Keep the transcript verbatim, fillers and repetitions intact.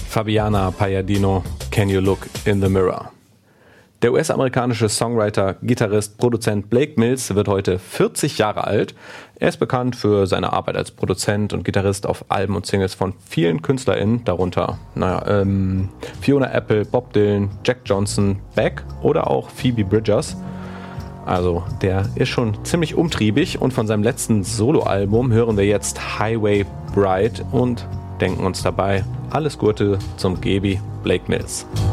Fabiana Palladino, Can You Look in the Mirror? Der U S-amerikanische Songwriter, Gitarrist, Produzent Blake Mills wird heute vierzig Jahre alt. Er ist bekannt für seine Arbeit als Produzent und Gitarrist auf Alben und Singles von vielen KünstlerInnen, darunter naja, ähm, Fiona Apple, Bob Dylan, Jack Johnson, Beck oder auch Phoebe Bridgers. Also der ist schon ziemlich umtriebig und von seinem letzten Soloalbum hören wir jetzt Highway Bride und denken uns dabei alles Gute zum Gebi Blake Mills.